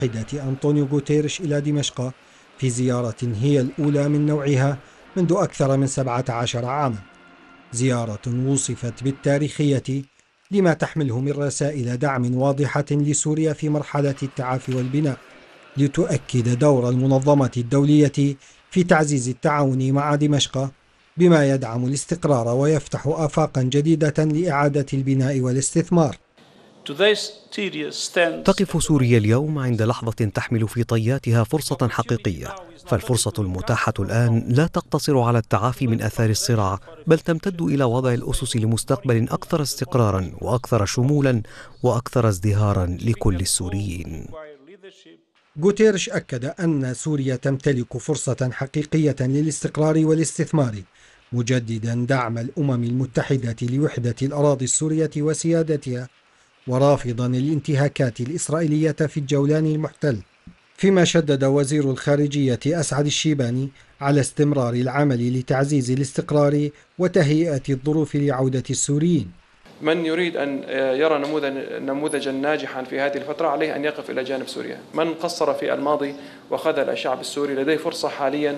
المتحدة أنطونيو غوتيريش إلى دمشق في زيارة هي الأولى من نوعها منذ أكثر من 17 عاما، زيارة وصفت بالتاريخية لما تحمله من رسائل دعم واضحة لسوريا في مرحلة التعافي والبناء، لتؤكد دور المنظمة الدولية في تعزيز التعاون مع دمشق بما يدعم الاستقرار ويفتح آفاقا جديدة لإعادة البناء والاستثمار. تقف سوريا اليوم عند لحظة تحمل في طياتها فرصة حقيقية، فالفرصة المتاحة الآن لا تقتصر على التعافي من آثار الصراع، بل تمتد إلى وضع الأسس لمستقبل أكثر استقرارا وأكثر شمولا وأكثر ازدهارا لكل السوريين. غوتيريش أكد أن سوريا تمتلك فرصة حقيقية للاستقرار والاستثمار، مجددا دعم الأمم المتحدة لوحدة الأراضي السورية وسيادتها، ورافضا الانتهاكات الإسرائيلية في الجولان المحتل، فيما شدد وزير الخارجية أسعد الشيباني على استمرار العمل لتعزيز الاستقرار وتهيئة الظروف لعودة السوريين. من يريد أن يرى نموذجا ناجحا في هذه الفترة عليه أن يقف إلى جانب سوريا. من قصر في الماضي وخذل الشعب السوري لديه فرصة حاليا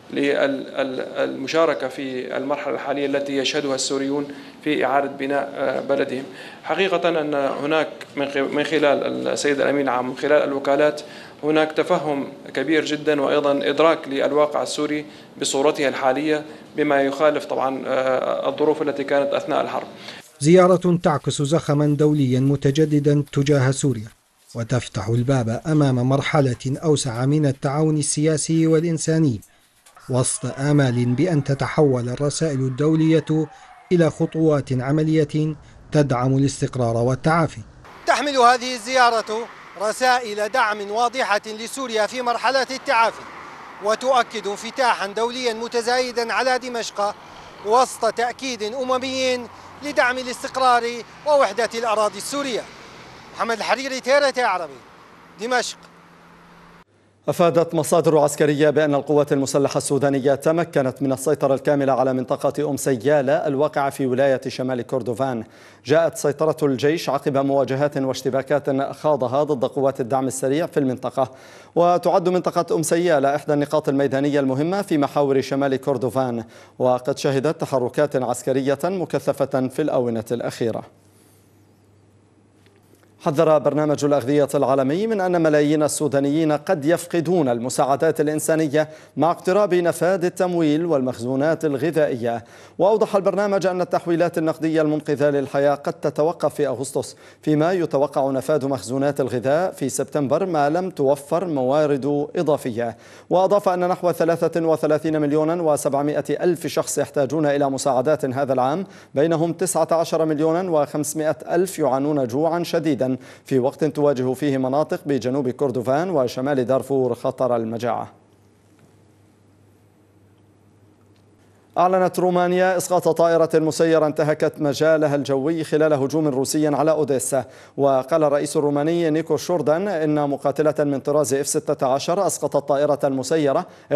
للمشاركة في المرحلة الحالية التي يشهدها السوريون في إعادة بناء بلدهم. حقيقة أن هناك من خلال السيد الأمين العام من خلال الوكالات هناك تفهم كبير جدا وأيضا إدراك للواقع السوري بصورتها الحالية بما يخالف طبعا الظروف التي كانت أثناء الحرب. زيارة تعكس زخما دوليا متجددا تجاه سوريا، وتفتح الباب أمام مرحلة أوسع من التعاون السياسي والإنساني، وسط آمال بأن تتحول الرسائل الدولية إلى خطوات عملية تدعم الاستقرار والتعافي. تحمل هذه الزيارة رسائل دعم واضحة لسوريا في مرحلة التعافي، وتؤكد انفتاحا دوليا متزايدا على دمشق وسط تأكيد أممي لدعم الاستقرار ووحدة الأراضي السورية. محمد الحريري، TRT عربي، دمشق. أفادت مصادر عسكرية بأن القوات المسلحة السودانية تمكنت من السيطرة الكاملة على منطقة سيالة الواقعة في ولاية شمال كردفان. جاءت سيطرة الجيش عقب مواجهات واشتباكات خاضها ضد قوات الدعم السريع في المنطقة، وتعد منطقة سيالة إحدى النقاط الميدانية المهمة في محاور شمال كردفان، وقد شهدت تحركات عسكرية مكثفة في الآونة الأخيرة. حذر برنامج الأغذية العالمي من أن ملايين السودانيين قد يفقدون المساعدات الإنسانية مع اقتراب نفاذ التمويل والمخزونات الغذائية. وأوضح البرنامج أن التحويلات النقدية المنقذة للحياة قد تتوقف في أغسطس، فيما يتوقع نفاذ مخزونات الغذاء في سبتمبر ما لم توفر موارد إضافية. وأضاف أن نحو 33,700,000 شخص يحتاجون إلى مساعدات هذا العام، بينهم 19,500,000 يعانون جوعا شديدا في وقت تواجه فيه مناطق بجنوب كردفان وشمال دارفور خطر المجاعة. أعلنت رومانيا إسقاط طائرة مسيرة انتهكت مجالها الجوي خلال هجوم روسي على أوديسا. وقال الرئيس الروماني نيكو شوردان إن مقاتلة من طراز F-16 أسقطت طائرة مسيرة